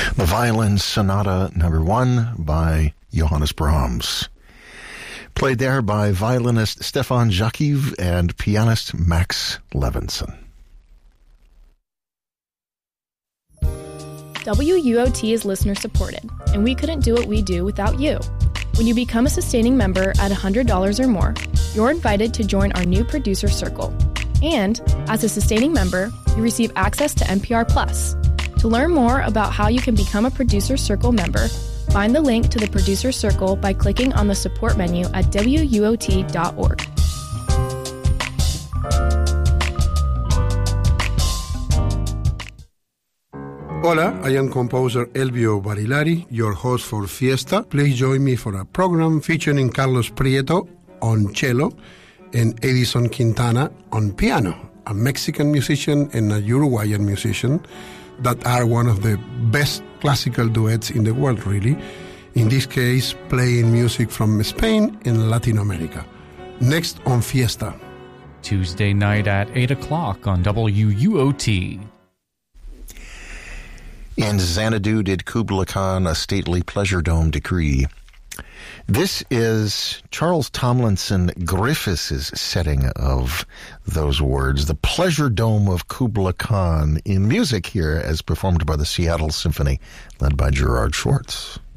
The Violin Sonata No. 1 by Johannes Brahms. Played there by violinist Stefan Jakiv and pianist Max Levinson. WUOT is listener-supported, and we couldn't do what we do without you. When you become a sustaining member at $100 or more, you're invited to join our new producer circle. And, as a sustaining member, you receive access to NPR Plus. To learn more about how you can become a Producer Circle member, find the link to the Producer Circle by clicking on the support menu at WUOT.org. Hola, I am composer Elvio Barilari, your host for Fiesta. Please join me for a program featuring Carlos Prieto on cello and Edison Quintana on piano, a Mexican musician and a Uruguayan musician that are one of the best classical duets in the world, really. In this case, playing music from Spain and Latin America. Next on Fiesta. Tuesday night at 8 o'clock on WUOT. In Xanadu did Kubla Khan a stately pleasure dome decree. This is Charles Tomlinson Griffiths' setting of those words, the pleasure dome of Kubla Khan, in music here as performed by the Seattle Symphony, led by Gerard Schwartz.